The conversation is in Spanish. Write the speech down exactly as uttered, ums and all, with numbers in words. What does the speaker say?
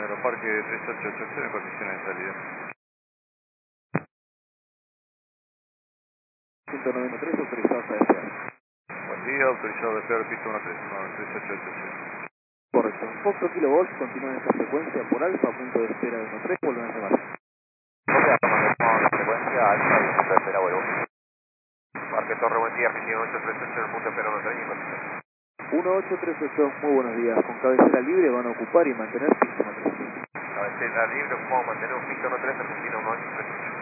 Aeroparque tres ocho ocho cero, condiciones de salida. ciento noventa y tres, autorizado a despegar. Buen día, autorizado a despegar pista uno tres, no, tres ocho ocho cero. Correcto. Foxtrot Kilo Golf continúa en esta frecuencia por alfa, punto de espera de uno tres, vuelven a llamar. Copia, mantenemos la frecuencia alfa y punto de espera, vuelvo. Parque Torre, buen día, Gestión ocho tres ocho, el punto de espera uno tres y en condiciones. uno ocho tres ocho, muy buenos días. Con cabecera libre van a ocupar y mantener pista uno tres. Cabecera libre, ocupamos mantener un pista uno tres, Argentina uno ocho tres ocho.